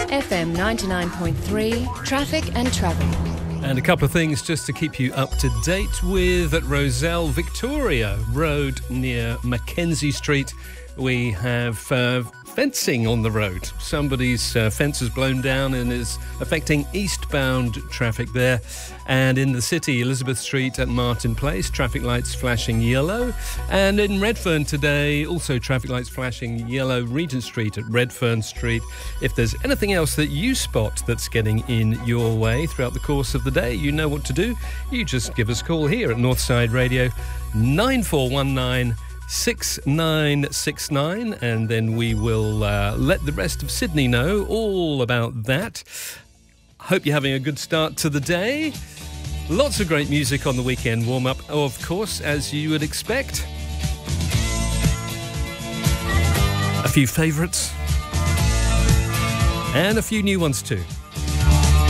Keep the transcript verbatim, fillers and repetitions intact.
F M ninety-nine point three, Traffic and Travel. And a couple of things just to keep you up to date with. At Roselle Victoria Road near Mackenzie Street, we have uh, fencing on the road. Somebody's uh, fence is blown down and is affecting eastbound traffic there. And in the city, Elizabeth Street at Martin Place, traffic lights flashing yellow. And in Redfern today, also traffic lights flashing yellow, Regent Street at Redfern Street. If there's anything else that you spot that's getting in your way throughout the course of the day, you know what to do. You just give us a call here at Northside Radio, nine four one nine six nine six nine, and then we will uh, let the rest of Sydney know all about that. Hope you're having a good start to the day. Lots of great music on the weekend warm-up, of course, as you would expect. A few favourites and a few new ones too.